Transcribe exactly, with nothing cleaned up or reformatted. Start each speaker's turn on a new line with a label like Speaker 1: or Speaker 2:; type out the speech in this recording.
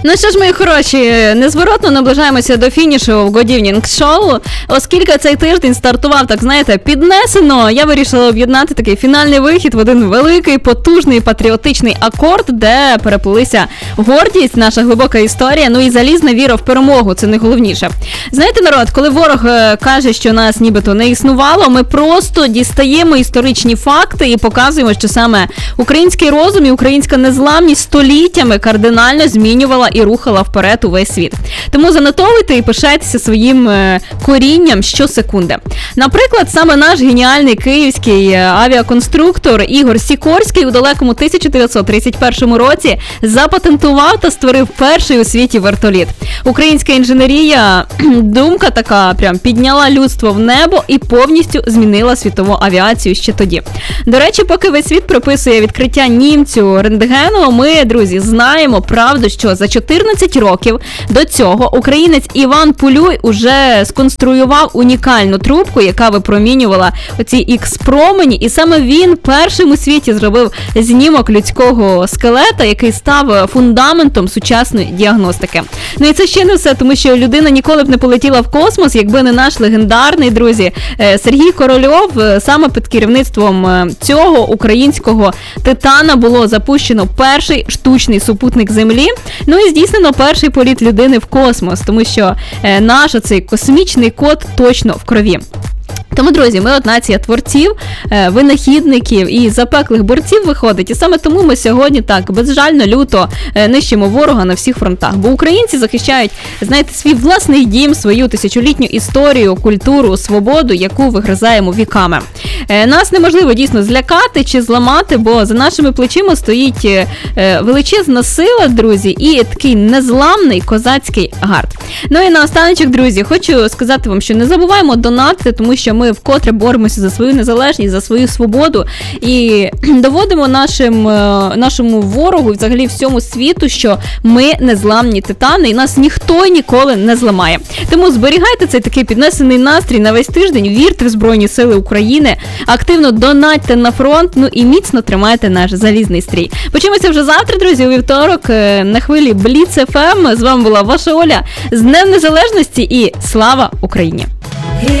Speaker 1: Ну що ж, мої хороші, незворотно наближаємося до фінішу в Годівнінг шоу. Оскільки цей тиждень стартував, так знаєте, піднесено, я вирішила об'єднати такий фінальний вихід в один великий, потужний, патріотичний акорд, де переплилися гордість, наша глибока історія, ну і залізна віра в перемогу, це найголовніше. Знаєте, народ, коли ворог каже, що нас нібито не існувало, ми просто дістаємо історичні факти і показуємо, що саме український розум і українська незламність століттями кардинально змінювала і рухала вперед увесь світ. Тому занотовуйте і пишайтеся своїм е, корінням щосекунди. Наприклад, саме наш геніальний київський авіаконструктор Ігор Сікорський у далекому тисяча дев'ятсот тридцять першому році запатентував та створив перший у світі вертоліт. Українська інженерія, думка така, прям підняла людство в небо і повністю змінила світову авіацію ще тоді. До речі, поки весь світ приписує відкриття німцю рентгену, ми, друзі, знаємо правду, що за чотирнадцять років до цього українець Іван Пулюй уже сконструював унікальну трубку, яка випромінювала оці ікс-промені, і саме він першим у світі зробив знімок людського скелета, який став фундаментом сучасної діагностики. Ну і це ще не все, тому що людина ніколи б не полетіла в космос, якби не наш легендарний, друзі, Сергій Корольов. Саме під керівництвом цього українського титана було запущено перший штучний супутник Землі. Ну і здійснено перший політ людини в космос, тому що е, наш оцей космічний код точно в крові. Тому, друзі, ми от нація творців, винахідників і запеклих борців виходить. І саме тому ми сьогодні так безжально, люто нищимо ворога на всіх фронтах. Бо українці захищають, знаєте, свій власний дім, свою тисячолітню історію, культуру, свободу, яку вигризаємо віками. Нас неможливо дійсно злякати чи зламати, бо за нашими плечима стоїть величезна сила, друзі, і такий незламний козацький гард. Ну і наостаночок, друзі, хочу сказати вам, що не забуваємо донатити, тому що ми вкотре боремося за свою незалежність, за свою свободу і доводимо нашим, нашому ворогу, взагалі всьому світу, що ми незламні титани і нас ніхто ніколи не зламає. Тому зберігайте цей такий піднесений настрій на весь тиждень, вірте в Збройні Сили України, активно донатьте на фронт, ну і міцно тримайте наш залізний стрій. Почуємося вже завтра, друзі, у вівторок на хвилі Бліц еф ем. З вами була ваша Оля. З Днем Незалежності і слава Україні!